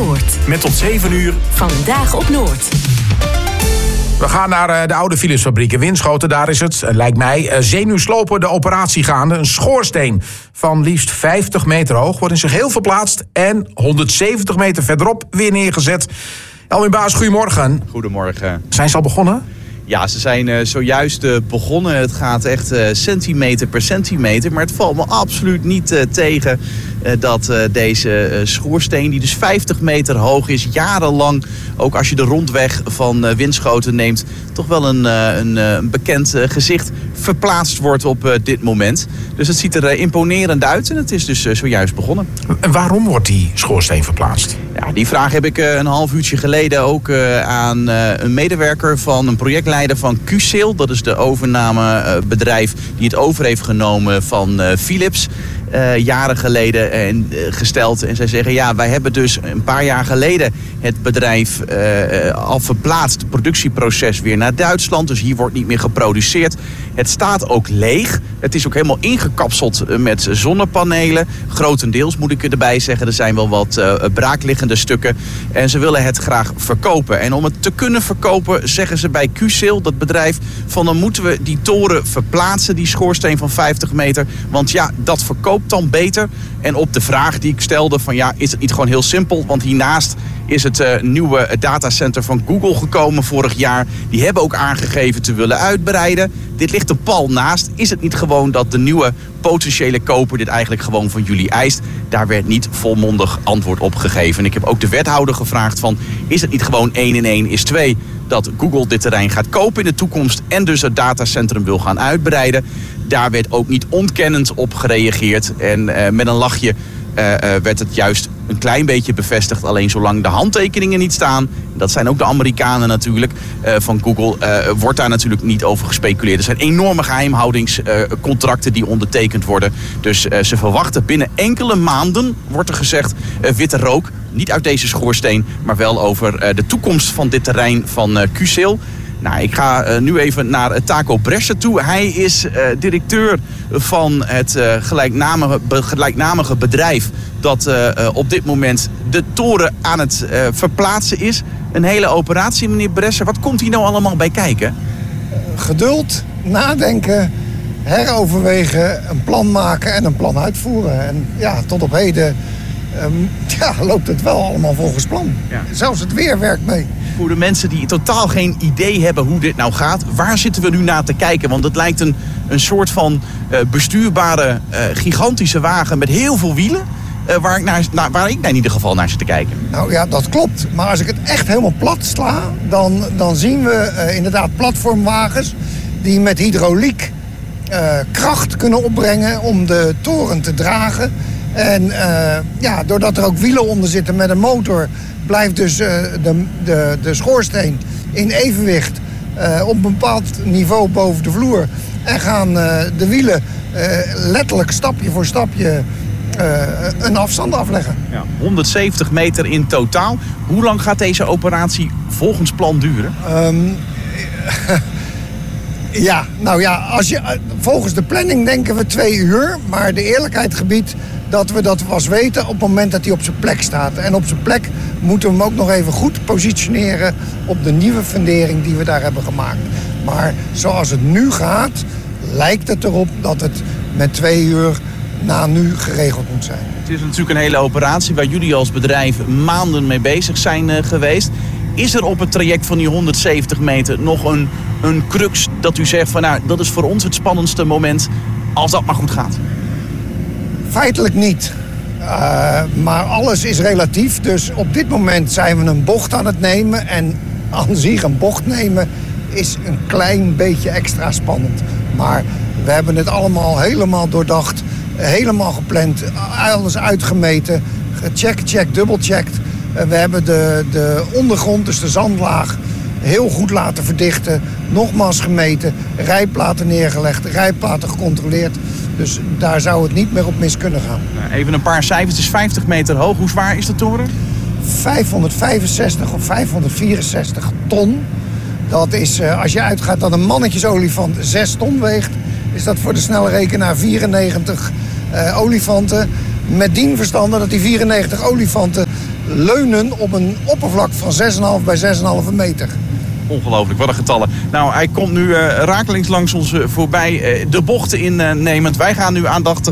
Noord. Met tot 7 uur. Vandaag op Noord. We gaan naar de oude Philips-fabriek in Winschoten. Daar is het, lijkt mij, zenuwslopende operatie gaande. Een schoorsteen van liefst 50 meter hoog wordt in zijn geheel verplaatst en 170 meter verderop weer neergezet. Elwin Baas, goedemorgen. Goedemorgen. Zijn ze al begonnen? Ja, ze zijn zojuist begonnen. Het gaat echt centimeter per centimeter. Maar het valt me absoluut niet tegen dat deze schoorsteen, die dus 50 meter hoog is, jarenlang, ook als je de rondweg van Winschoten neemt, toch wel een bekend gezicht verplaatst wordt op dit moment. Dus het ziet er imponerend uit en het is dus zojuist begonnen. En waarom wordt die schoorsteen verplaatst? Ja, die vraag heb ik een half uurtje geleden ook aan een medewerker van een projectleider van Qcell. Dat is de overnamebedrijf die het over heeft genomen van Philips. Jaren geleden gesteld. En zij zeggen, ja, wij hebben dus een paar jaar geleden het bedrijf al verplaatst. Het productieproces weer naar Duitsland. Dus hier wordt niet meer geproduceerd. Het staat ook leeg. Het is ook helemaal ingekapseld met zonnepanelen. Grotendeels moet ik erbij zeggen. Er zijn wel wat braakliggende stukken. En ze willen het graag verkopen. En om het te kunnen verkopen zeggen ze bij Qcell, dat bedrijf, van dan moeten we die toren verplaatsen, die schoorsteen van 50 meter. Want ja, dat verkoopt dan beter. En op de vraag die ik stelde van ja, is het niet gewoon heel simpel? Want hiernaast is het nieuwe datacenter van Google gekomen vorig jaar. Die hebben ook aangegeven te willen uitbreiden. Dit ligt een pal naast. Is het niet gewoon dat de nieuwe potentiële koper dit eigenlijk gewoon van jullie eist? Daar werd niet volmondig antwoord op gegeven. En ik heb ook de wethouder gevraagd van, is het niet gewoon 1 en 1 is 2... dat Google dit terrein gaat kopen in de toekomst en dus het datacentrum wil gaan uitbreiden? Daar werd ook niet ontkennend op gereageerd. En met een lachje werd het juist een klein beetje bevestigd. Alleen zolang de handtekeningen niet staan, dat zijn ook de Amerikanen natuurlijk, van Google, wordt daar natuurlijk niet over gespeculeerd. Er zijn enorme geheimhoudingscontracten die ondertekend worden. Dus ze verwachten binnen enkele maanden, wordt er gezegd, witte rook. Niet uit deze schoorsteen, maar wel over de toekomst van dit terrein van Qcell. Nou, ik ga nu even naar Taco Brescia toe. Hij is directeur van het gelijknamige bedrijf dat op dit moment de toren aan het verplaatsen is. Een hele operatie, meneer Brescia. Wat komt hier nou allemaal bij kijken? Geduld, nadenken, heroverwegen, een plan maken en een plan uitvoeren. En ja, tot op heden loopt het wel allemaal volgens plan. Ja. Zelfs het weer werkt mee. Voor de mensen die totaal geen idee hebben hoe dit nou gaat, waar zitten we nu naar te kijken? Want het lijkt een soort van bestuurbare, gigantische wagen met heel veel wielen. Waar ik in ieder geval naar zit te kijken. Nou ja, dat klopt. Maar als ik het echt helemaal plat sla, dan zien we inderdaad platformwagens die met hydrauliek kracht kunnen opbrengen om de toren te dragen. En doordat er ook wielen onder zitten met een motor, blijft dus de schoorsteen in evenwicht op een bepaald niveau boven de vloer. En gaan de wielen letterlijk stapje voor stapje een afstand afleggen. Ja, 170 meter in totaal. Hoe lang gaat deze operatie volgens plan duren? Volgens de planning denken we 2 uur. Maar de eerlijkheid gebiedt dat we dat pas weten op het moment dat hij op zijn plek staat. En op zijn plek moeten we hem ook nog even goed positioneren op de nieuwe fundering die we daar hebben gemaakt. Maar zoals het nu gaat, lijkt het erop dat het met 2 uur na nu geregeld moet zijn. Het is natuurlijk een hele operatie waar jullie als bedrijf maanden mee bezig zijn geweest. Is er op het traject van die 170 meter nog een crux dat u zegt van nou, dat is voor ons het spannendste moment als dat maar goed gaat? Feitelijk niet. Maar alles is relatief. Dus op dit moment zijn we een bocht aan het nemen. En aan zich een bocht nemen is een klein beetje extra spannend. Maar we hebben het allemaal helemaal doordacht. Helemaal gepland. Alles uitgemeten. Gecheckt, dubbelcheckt. We hebben de ondergrond, dus de zandlaag, heel goed laten verdichten. Nogmaals gemeten. Rijplaten neergelegd. Rijplaten gecontroleerd. Dus daar zou het niet meer op mis kunnen gaan. Even een paar cijfers. Het is 50 meter hoog. Hoe zwaar is de toren? 565 of 564 ton. Dat is, als je uitgaat dat een mannetjesolifant 6 ton weegt, is dat voor de snelle rekenaar 94 olifanten. Met dien verstande dat die 94 olifanten leunen op een oppervlak van 6,5 bij 6,5 meter. Ongelooflijk, wat een getallen. Nou, hij komt nu rakelings langs ons voorbij de bochten innemend. Wij gaan nu aandachtig